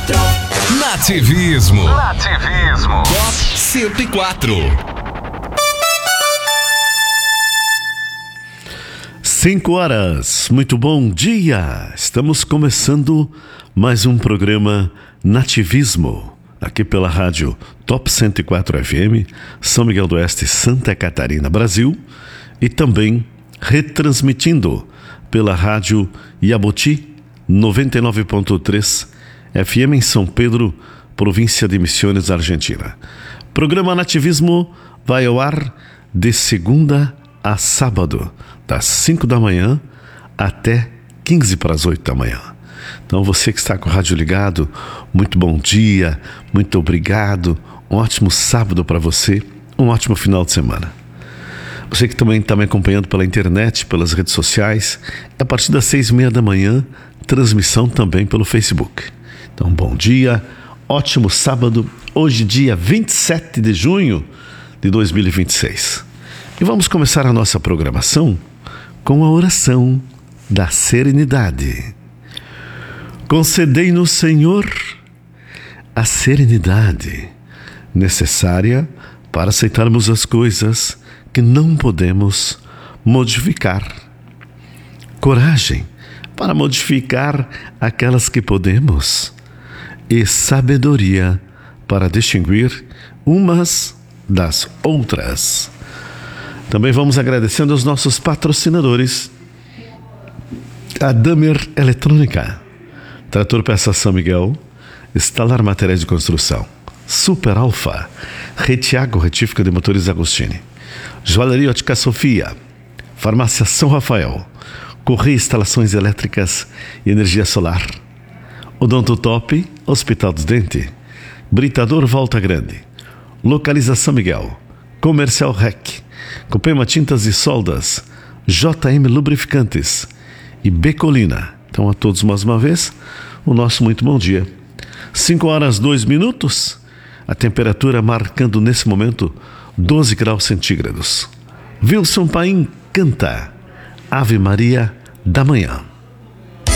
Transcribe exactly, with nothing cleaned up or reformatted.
quatro. Nativismo. Nativismo. Top cento e quatro. Cinco horas, muito bom dia! Estamos começando mais um programa Nativismo, aqui pela rádio Top cento e quatro F M, São Miguel do Oeste, Santa Catarina, Brasil, e também retransmitindo pela rádio Iaboti noventa e nove ponto três F M em São Pedro, província de Misiones, Argentina. Programa Nativismo vai ao ar de segunda a sábado, das cinco da manhã até quinze para as oito da manhã. Então você que está com o rádio ligado, muito bom dia, muito obrigado, um ótimo sábado para você, um ótimo final de semana. Você que também está me acompanhando pela internet, pelas redes sociais, a partir das seis e meia da manhã, transmissão também pelo Facebook. Então bom dia, ótimo sábado, hoje dia vinte e sete de junho de dois mil e vinte e seis. E vamos começar a nossa programação com a oração da serenidade. Concedei-nos, Senhor, a serenidade necessária para aceitarmos as coisas que não podemos modificar. Coragem para modificar aquelas que podemos. E sabedoria para distinguir umas das outras. Também vamos agradecendo aos nossos patrocinadores, a Damer Eletrônica, Trator Peça São Miguel, Estalar Materiais de Construção, Super Alfa, Retiago Retífica de Motores Agostini, Joalheria Ótica Sofia, Farmácia São Rafael, Correia Instalações Elétricas e Energia Solar, Odonto Top, Hospital dos Dentes, Britador Volta Grande, Localização Miguel, Comercial Rec, Copema Tintas e Soldas, J M Lubrificantes e Becolina. Então a todos mais uma vez, o nosso muito bom dia. cinco horas dois minutos, a temperatura marcando nesse momento doze graus centígrados. Wilson Paim canta Ave Maria da Manhã.